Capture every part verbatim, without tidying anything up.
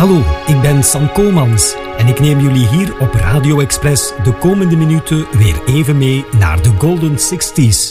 Hallo, ik ben Sam Komans en ik neem jullie hier op Radio Express de komende minuten weer even mee naar de Golden Sixties.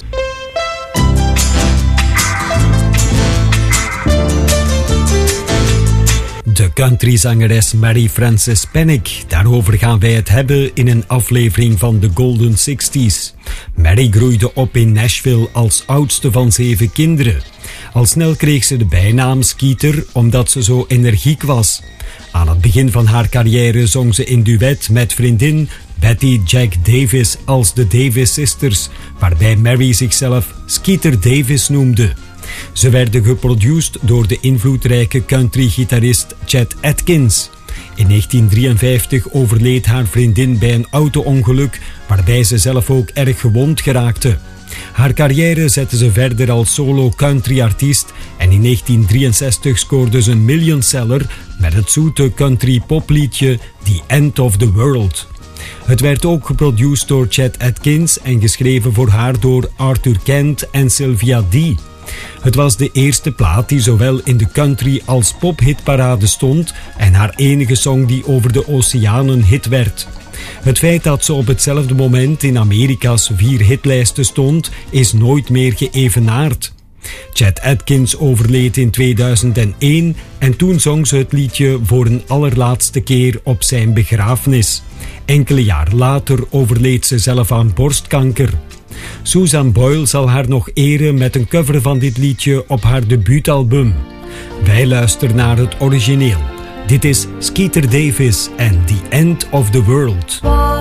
De countryzangeres Mary Frances Pennick, daarover gaan wij het hebben in een aflevering van de Golden Sixties. Mary groeide op in Nashville als oudste van zeven kinderen. Al snel kreeg ze de bijnaam Skeeter omdat ze zo energiek was. Aan het begin van haar carrière zong ze in duet met vriendin Betty Jack Davis als de Davis Sisters, waarbij Mary zichzelf Skeeter Davis noemde. Ze werden geproduceerd door de invloedrijke country-gitarist Chet Atkins. In negentien drieënvijftig overleed haar vriendin bij een auto-ongeluk, waarbij ze zelf ook erg gewond geraakte. Haar carrière zette ze verder als solo country-artiest en in negentien drieënzestig scoorde ze een millionseller met het zoete country-popliedje The End of the World. Het werd ook geproduceerd door Chet Atkins en geschreven voor haar door Arthur Kent en Sylvia Dee. Het was de eerste plaat die zowel in de country als pophitparade stond en haar enige song die over de oceanen hit werd. Het feit dat ze op hetzelfde moment in Amerika's vier hitlijsten stond, is nooit meer geëvenaard. Chet Atkins overleed in tweeduizend één en toen zong ze het liedje voor een allerlaatste keer op zijn begrafenis. Enkele jaar later overleed ze zelf aan borstkanker. Susan Boyle zal haar nog eren met een cover van dit liedje op haar debuutalbum. Wij luisteren naar het origineel. Dit is Skeeter Davis en The End of the World.